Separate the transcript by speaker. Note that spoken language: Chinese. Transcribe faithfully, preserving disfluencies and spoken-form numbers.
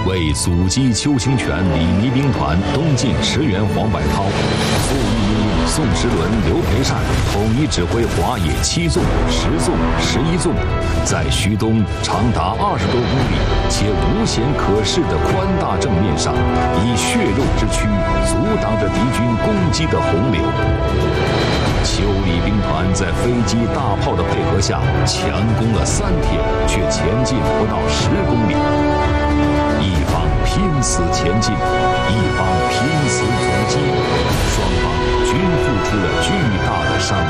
Speaker 1: 为阻击邱清泉李弥兵团东进驰援黄百韬，粟裕命令宋时轮、刘培善统一指挥华野七纵、十纵、十一纵，在徐东长达二十多公里且无险可视的宽大正面上，以血肉之躯阻挡着敌军攻击的洪流。邱李兵团在飞机、大炮的配合下，强攻了三天，却前进不到十公里。一方拼死前进，一方拼死阻击，双方均付出了巨大的伤亡。